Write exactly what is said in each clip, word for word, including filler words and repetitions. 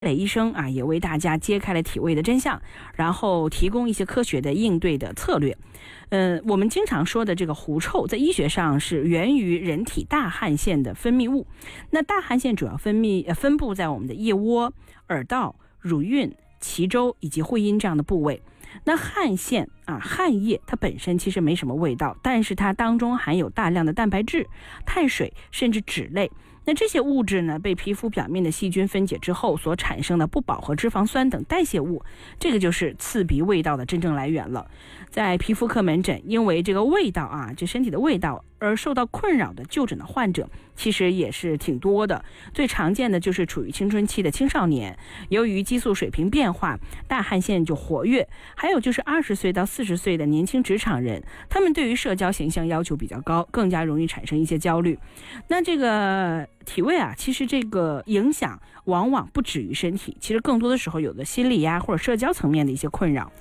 磊医生啊，也为大家揭开了体位的真相，然后提供一些科学的应对的策略。嗯，我们经常说的这个狐臭，在医学上是源于人体大汗腺的分泌物。那大汗腺主要分泌呃分布在我们的腋窝、耳道、乳晕、脐周以及会阴这样的部位。那汗腺啊，汗液它本身其实没什么味道，但是它当中含有大量的蛋白质、碳水甚至脂类。那这些物质呢，被皮肤表面的细菌分解之后所产生的不饱和脂肪酸等代谢物，这个就是刺鼻味道的真正来源了。在皮肤科门诊，因为这个味道啊，这身体的味道而受到困扰的就诊的患者，其实也是挺多的。最常见的就是处于青春期的青少年，由于激素水平变化，大汗腺就活跃；还有就是二十岁到四十岁的年轻职场人，他们对于社交形象要求比较高，更加容易产生一些焦虑。那这个体味啊，其实这个影响往往不止于身体，其实更多的时候有的心理呀或者社交层面的一些困扰。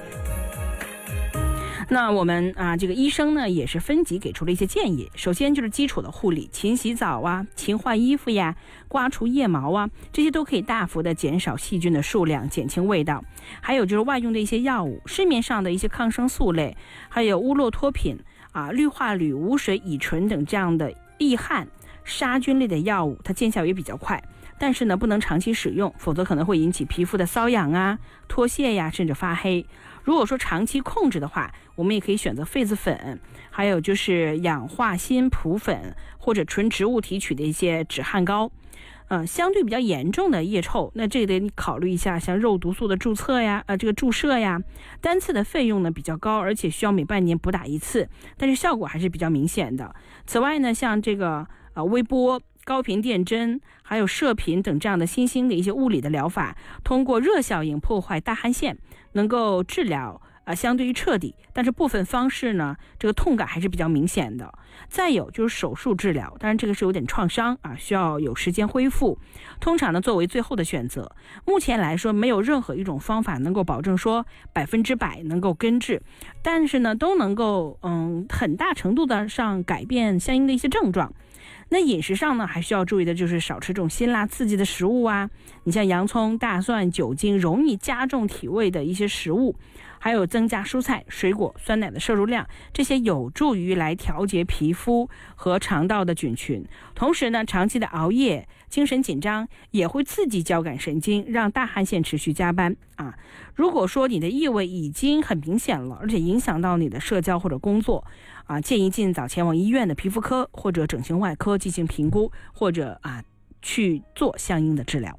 那我们啊，这个医生呢也是分级给出了一些建议。首先就是基础的护理，勤洗澡啊，勤换衣服呀，刮除腋毛啊，这些都可以大幅的减少细菌的数量，减轻味道。还有就是外用的一些药物，市面上的一些抗生素类，还有乌洛托品啊、氯化铝、无水乙醇等这样的抑汗杀菌类的药物，它见效也比较快，但是呢不能长期使用，否则可能会引起皮肤的瘙痒啊、脱屑呀，甚至发黑。如果说长期控制的话，我们也可以选择痱子粉，还有就是氧化锌普粉或者纯植物提取的一些止汗膏。呃，相对比较严重的腋臭，那这个得你考虑一下，像肉毒素的注册呀，呃，这个注射呀，单次的费用呢比较高，而且需要每半年补打一次，但是效果还是比较明显的。此外呢，像这个呃微波、高频电针还有射频等这样的新兴的一些物理的疗法，通过热效应破坏大汗腺，能够治疗呃，相对于彻底，但是部分方式呢，这个痛感还是比较明显的。再有就是手术治疗，当然这个是有点创伤啊，需要有时间恢复，通常呢作为最后的选择。目前来说，没有任何一种方法能够保证说百分之百能够根治，但是呢都能够嗯很大程度的上改变相应的一些症状。那饮食上呢，还需要注意的就是少吃这种辛辣刺激的食物啊，你像洋葱、大蒜、酒精容易加重体味的一些食物，还有增加蔬菜、水果、酸奶的摄入量，这些有助于来调节皮肤和肠道的菌群。同时呢，长期的熬夜、精神紧张也会刺激交感神经，让大汗腺持续加班啊。如果说你的异味已经很明显了，而且影响到你的社交或者工作啊，建议尽早前往医院的皮肤科或者整形外科进行评估，或者啊去做相应的治疗。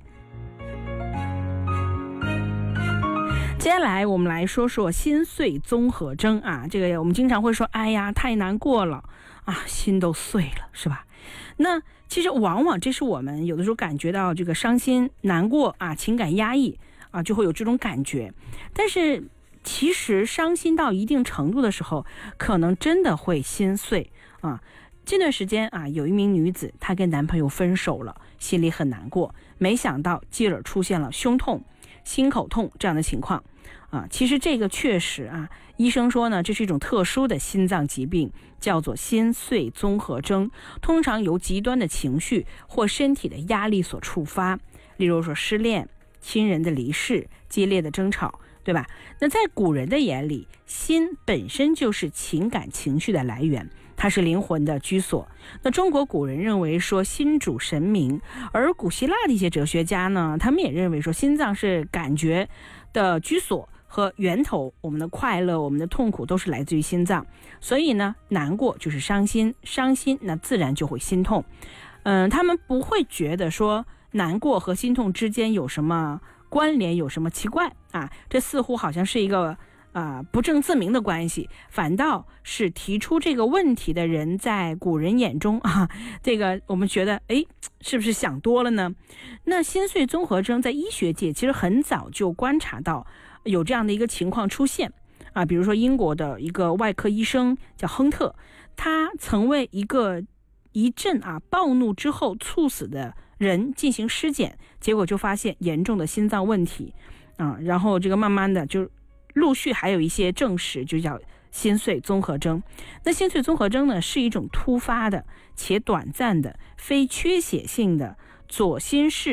接下来我们来说说心碎综合征啊，这个我们经常会说，哎呀，太难过了啊，心都碎了，是吧？那其实往往这是我们有的时候感觉到这个伤心、难过啊，情感压抑啊，就会有这种感觉。但是其实伤心到一定程度的时候，可能真的会心碎啊。这段时间啊，有一名女子，她跟男朋友分手了，心里很难过，没想到继而出现了胸痛、心口痛这样的情况啊。其实这个确实啊，医生说呢，这是一种特殊的心脏疾病，叫做心碎综合征，通常由极端的情绪或身体的压力所触发，例如说失恋、亲人的离世、激烈的争吵，对吧？那在古人的眼里，心本身就是情感情绪的来源，它是灵魂的居所。那中国古人认为说心主神明，而古希腊的一些哲学家呢，他们也认为说心脏是感觉的居所和源头，我们的快乐、我们的痛苦都是来自于心脏。所以呢，难过就是伤心，伤心那自然就会心痛。嗯，他们不会觉得说难过和心痛之间有什么关联，有什么奇怪啊？这似乎好像是一个啊、呃、不证自明的关系，反倒是提出这个问题的人在古人眼中啊，这个我们觉得哎，是不是想多了呢？那心碎综合征在医学界其实很早就观察到有这样的一个情况出现啊，比如说英国的一个外科医生叫亨特，他曾为一个一阵啊暴怒之后猝死的人进行尸检，结果就发现严重的心脏问题啊，然后这个慢慢的就陆续还有一些证实，就叫心碎综合征。那心碎综合征呢，是一种突发的且短暂的非缺血性的左心室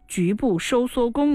局部收缩功能。